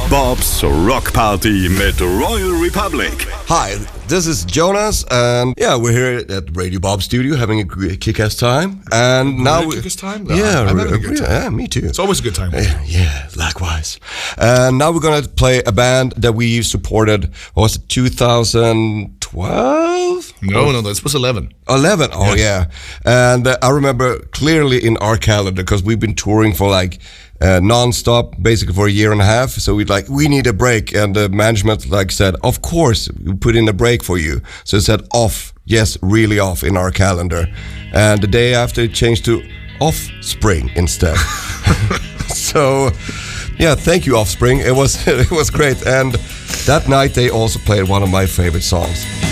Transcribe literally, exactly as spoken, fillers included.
Bob's Rock Party mit Royal Republic. Hi, this is Jonas, and yeah, we're here at Radio Bob Studio having a kick-ass time. And Really now we, kick-ass time? No, yeah, I'm re- having a good yeah, time. yeah, me too. It's always a good time. Uh, yeah, likewise. And now we're gonna play a band that we supported. What was it, two thousand twelve? No, no, this was eleven. eleven, oh yeah. And uh, I remember clearly in our calendar, because we've been touring for like uh, non-stop basically for a year and a half. So we like, we need a break. And the management like said, of course, we put in a break for you. So it said off, yes, really off in our calendar. And the day after it changed to Offspring instead. So yeah, thank you, Offspring. It was, it was great. And that night they also played one of my favorite songs.